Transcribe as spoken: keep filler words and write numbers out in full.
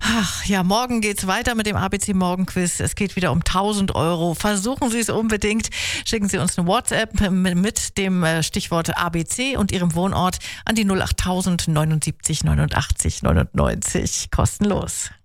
Ach ja, morgen geht's weiter mit dem A B C Morgenquiz. Es geht wieder um tausend Euro. Versuchen Sie es unbedingt. Schicken Sie uns eine WhatsApp mit dem Stichwort A B C und Ihrem Wohnort an die null acht tausend neunundsiebzig neunundachtzig neunundneunzig. Kostenlos.